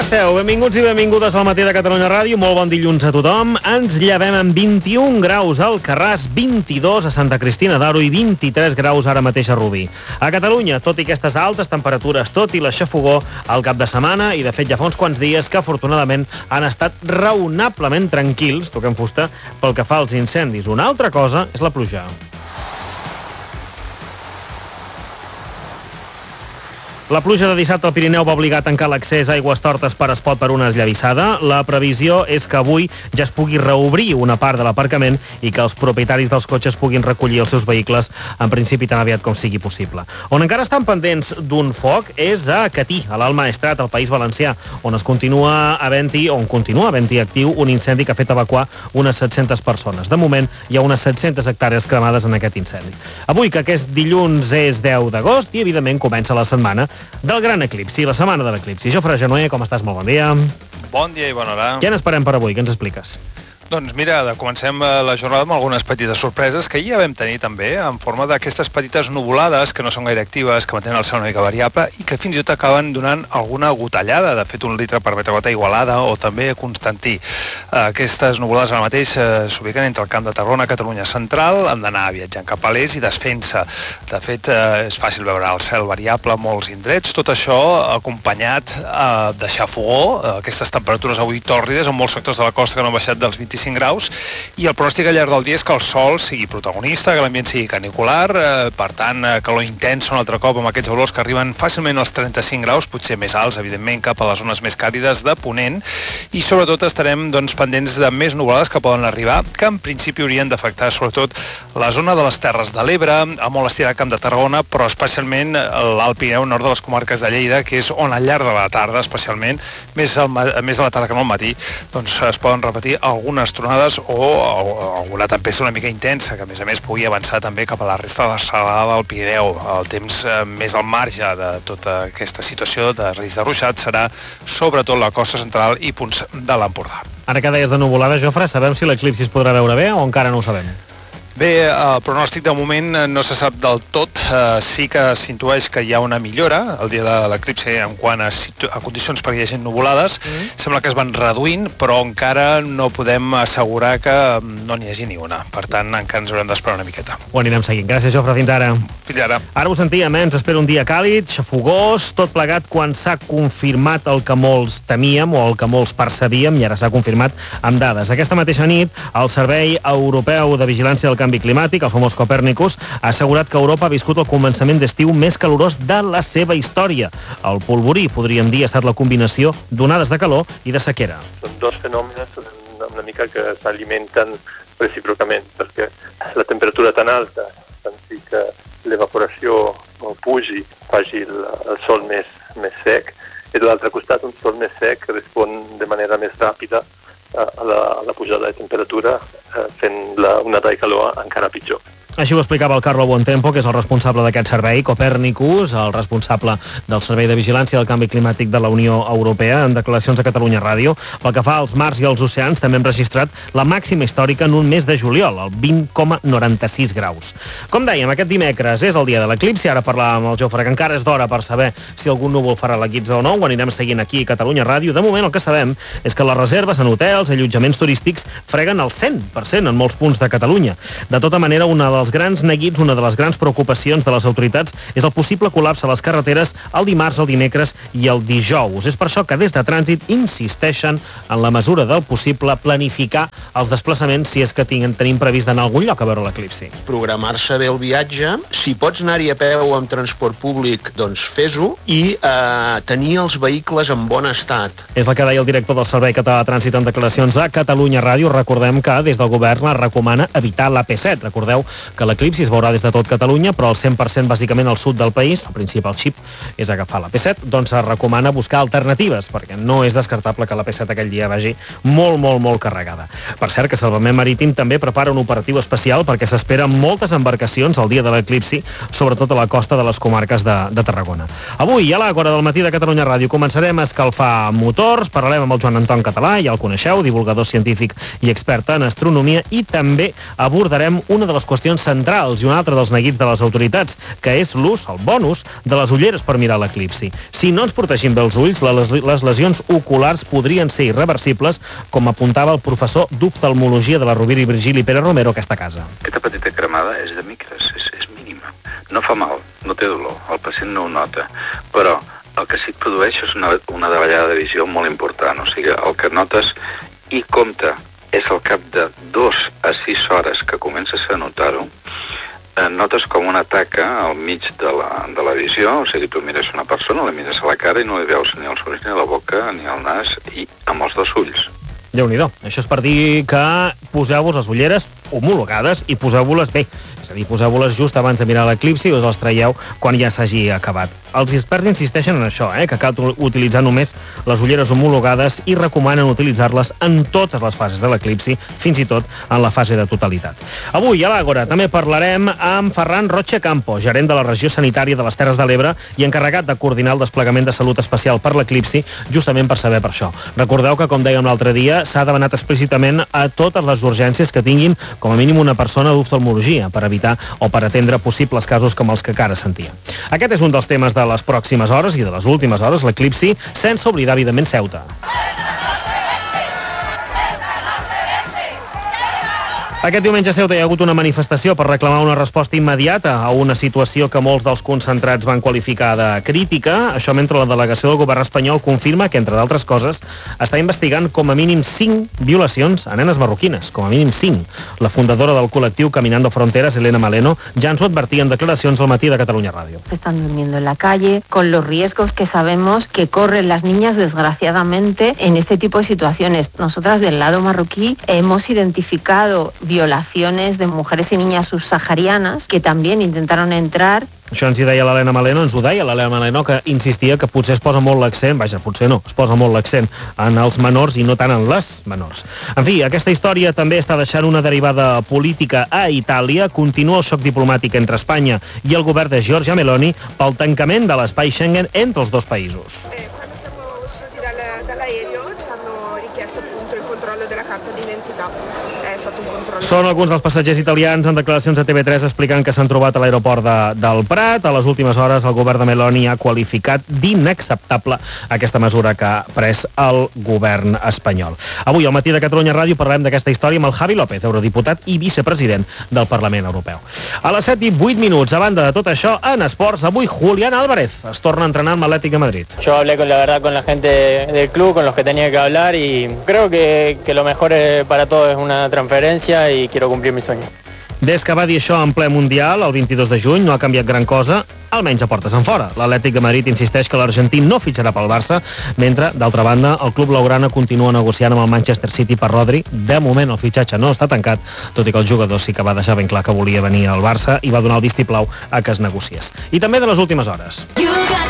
esteu? Benvinguts i benvingudes al Matí de Catalunya Ràdio. Molt bon dilluns a tothom. Ens llevem amb 21 graus al Carràs, 22 a Santa Cristina d'Aro i 23 graus ara mateix a Rubí. A Catalunya, tot i aquestes altes temperatures, tot i la xafogor al cap de setmana, i de fet ja fa uns quants dies que afortunadament han estat raonablement tranquils, toquem fusta, pel que fa als incendis. Una altra cosa és la pluja. La pluja de dissabte al Pirineu va obligar a tancar l'accés a Aigüestortes per Espot per una esllavissada. La previsió és que avui ja es pugui reobrir una part de l'aparcament i que els propietaris dels cotxes puguin recollir els seus vehicles en principi tan aviat com sigui possible. On encara estan pendents d'un foc és a Catí, a l'Alt Maestrat, al País Valencià, on continua havent-hi actiu un incendi que ha fet evacuar unes 700 persones. De moment hi ha unes 700 hectàrees cremades en aquest incendi. Avui, que aquest dilluns és 10 d'agost i evidentment comença la setmana del gran eclipsi, la setmana de l'eclipsi. Jofre Genoé, com estàs? Molt bon dia. Bon dia i bona hora. Què n'esperem per avui? Què ens expliques? Doncs mira, comencem la jornada amb algunes petites sorpreses que ja vam tenir també, en forma d'aquestes petites nuvolades que no són gaire actives, que mantenen el cel una mica variable i que fins i tot acaben donant alguna gotellada. De fet, 1 litre per metre quadrat a Igualada o també a Constantí. Aquestes nuvolades ara mateix s'ubiquen entre el Camp de Tarragona, Catalunya Central, han d'anar viatjant cap a l'est i desfent-se. De fet, és fàcil veure el cel variable a molts indrets. Tot això acompanyat de xafogor, aquestes temperatures avui tòrrides en molts sectors de la costa que no han baixat dels 25 graus, i el pronòstic al llarg del dia és que el sol sigui protagonista, que l'ambient sigui canicular, per tant, calor intensa un altre cop amb aquests valors que arriben fàcilment als 35 graus, potser més alts, evidentment, cap a les zones més càlides de Ponent, i sobretot estarem pendents de més nuvolades que poden arribar, que en principi haurien d'afectar sobretot la zona de les Terres de l'Ebre, a molt estirat Camp de Tarragona, però especialment l'Alt Pirineu, nord de les comarques de Lleida, que és on al llarg de la tarda, especialment, més a la tarda que no al matí, doncs es poden repetir algunes tronades o alguna tempesta una mica intensa, que a més pugui avançar també cap a la resta de la serralada del Pirineu. El temps més al marge de tota aquesta situació de risc de ruixat serà sobretot la costa central i punts de l'Empordà. Ara que deies de nuvolada, Jofre, sabem si l'eclipsi es podrà veure bé o encara no ho sabem? Bé, el pronòstic de moment no se sap del tot. Sí que s'intueix que hi ha una millora el dia de l'eclipsi en quant a condicions perquè hi hagi nuvolades. Sembla que es van reduint, però encara no podem assegurar que no n'hi hagi ni una. Per tant, encara ens haurem d'esperar una miqueta. Ho anirem seguint. Gràcies, Jofre. Fins ara. Fins ara. Ara ho sentíem, ens espera un dia càlid, xafogós, tot plegat quan s'ha confirmat el que molts temíem o el que molts percebíem, i ara s'ha confirmat amb dades. Aquesta mateixa nit, el Servei Europeu de Vigilància del Canvi Climàtic, el famós Copèrnicus, ha assegurat que Europa ha viscut el començament d'estiu més calorós de la seva història. El polvorí, podríem dir, ha estat la combinació d'onades de calor i de sequera. Són dos fenòmens una mica que s'alimenten recíprocament, perquè la temperatura tan alta fan que l'evaporació pugi, faci el sol més sec, i de l'altre costat un sol més sec respon de manera més ràpida a la pujada de temperatura, fent una onada de calor encara pitjor. Així ho explicava el Carlo Buontempo, que és el responsable d'aquest servei, Copèrnicus, el responsable del Servei de Vigilància del Canvi Climàtic de la Unió Europea, en declaracions a Catalunya Ràdio. Pel que fa als mars i als oceans, també hem registrat la màxima històrica en un mes de juliol, el 20,96 graus. Com dèiem, aquest dimecres és el dia de l'eclipsi. Ara parlàvem amb el Jofre, que encara és d'hora per saber si algun núvol farà l'eclipsi o no. Ho anirem seguint aquí a Catalunya Ràdio. De moment, el que sabem és que les reserves en hotels i allotjaments turístics freguen el 100% en molts punts de Catalunya. De tota manera, una de grans neguits, una de les grans preocupacions de les autoritats és el possible col·lapse a les carreteres el dimarts, el dimecres i el dijous. És per això que des de Trànsit insisteixen en la mesura del possible planificar els desplaçaments si és que tenim previst d'anar a algun lloc a veure l'eclipsi. Programar-se bé el viatge, si pots anar-hi a peu amb transport públic, doncs fes-ho, i tenir els vehicles en bon estat. És el que deia el director del Servei Català de Trànsit en declaracions a Catalunya Ràdio. Recordem que des del govern es recomana evitar l'AP7. Recordeu que l'eclipsi es veurà des de tot Catalunya, però el 100% bàsicament al sud del país, al principi el xip és agafar la P7, doncs es recomana buscar alternatives, perquè no és descartable que la P7 aquell dia vagi molt carregada. Per cert, que Salvament Marítim també prepara un operatiu especial perquè s'esperen moltes embarcacions el dia de l'eclipsi, sobretot a la costa de les comarques de Tarragona. Avui, a l'Àgora del Matí de Catalunya Ràdio, començarem a escalfar motors, parlarem amb el Joan Anton Català, ja el coneixeu, divulgador científic i expert en astronomia, i també abordarem una de les qüestions centrals i un altre dels neguits de les autoritats, que és l'ús, el bon ús, de les ulleres per mirar l'eclipsi. Si no ens protegim bé els ulls, les lesions oculars podrien ser irreversibles, com apuntava el professor d'oftalmologia de la Rovira i Virgili Pere Romero a aquesta casa. Aquesta petita cremada és de micres, és mínima. No fa mal, no té dolor, el pacient no ho nota, però el que sí et produeix és una davallada de visió molt important. O sigui, el que notes i compte és al cap de 2 a 6 hores que comences a notar-ho, notes com una taca al mig de la visió, o sigui, tu mires una persona, la mires a la cara i no li veus ni els ulls, ni la boca, ni el nas, i amb els 2 ulls. Déu-n'hi-do. Això és per dir que poseu-vos les ulleres homologades i poseu-vos-les bé. És a dir, poseu-vos-les just abans de mirar l'eclipsi i us les traieu quan ja s'hagi acabat. Els experts insisteixen en això, que cal utilitzar només les ulleres homologades i recomanen utilitzar-les en totes les fases de l'eclipsi, fins i tot en la fase de totalitat. Avui, a l'Àgora, també parlarem amb Ferran Roche Campo, gerent de la regió sanitària de les Terres de l'Ebre i encarregat de coordinar el desplegament de salut especial per l'eclipsi, justament per saber per això. Recordeu que, com dèiem l'altre dia, s'ha demanat explícitament a totes les urgències que tinguin com a mínim una persona d'oftalmologia per evitar o per atendre possibles casos com els que ara sentia. Aquest és un dels temes de les pròximes hores i de les últimes hores, l'eclipsi, sense oblidar, evidentment, Ceuta. Aquest diumenge a Ceuta hi ha hagut una manifestació per reclamar una resposta immediata a una situació que molts dels concentrats van qualificar de crítica. Això mentre la delegació del govern espanyol confirma que, entre d'altres coses, està investigant com a mínim 5 violacions a nenes marroquines, com a mínim 5. La fundadora del col·lectiu Caminando Fronteras, Elena Maleno, ja ens ho advertia en declaracions al matí de Catalunya Ràdio. Están durmiendo en la calle, con los riesgos que sabemos que corren las niñas, desgraciadamente, en este tipo de situaciones. Nosotras, del lado marroquí, hemos identificado violaciones de mujeres y niñas subsaharianas que también intentaron entrar. Això ens hi deia l'Helena Maleno, ens ho deia l'Helena Maleno, que insistia que potser es posa molt l'accent, potser no, es posa molt l'accent en els menors i no tant en les menors. En fi, aquesta història també està deixant una derivada política a Itàlia. Continua el xoc diplomàtic entre Espanya i el govern de Giorgia Meloni pel tancament de l'espai Schengen entre els dos països. Quando siamo usciti dall'aereo ci hanno richiesto appunto il controllo della carta d'identità. È stato un controllo. Són alguns dels passatgers italians en declaracions a TV3 explicant que s'han trobat a l'aeroport del Prat. A les últimes hores el govern de Meloni ha qualificat d'inacceptable aquesta mesura que ha pres el govern espanyol. Avui al matí de Catalunya Ràdio parlarem d'aquesta història amb el Javi López, eurodiputat i vicepresident del Parlament Europeu. A les 7:08, a banda de tot això, en esports, avui Julián Álvarez es torna a entrenar amb l'Atlètic de Madrid. Yo hablé con la gente del club, con los que tenía que hablar, y creo que lo mejor para todos es una transferencia y quiero cumplir mi sueño. Des que va dir això en ple Mundial, el 22 de juny, no ha canviat gran cosa, almenys a portes enfora. L'Atlètic de Madrid insisteix que l'argentí no fitxarà pel Barça, mentre, d'altra banda, el club blaugrana continua negociant amb el Manchester City per Rodri. De moment el fitxatge no està tancat, tot i que el jugador sí que va deixar ben clar que volia venir al Barça i va donar el vistiplau a que es negociés. I també de les últimes hores.